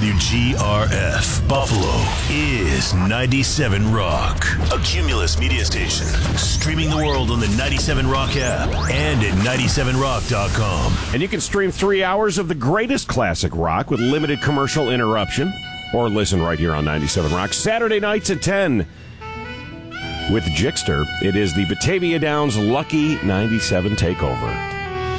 WGRF Buffalo is 97 Rock, a Cumulus media station. Streaming the world on the 97 Rock app and at 97rock.com. And you can stream 3 hours of the greatest classic rock with limited commercial interruption. Or listen right here on 97 Rock. Saturday nights at 10 with Jixter. It is the Batavia Downs Lucky 97 Takeover.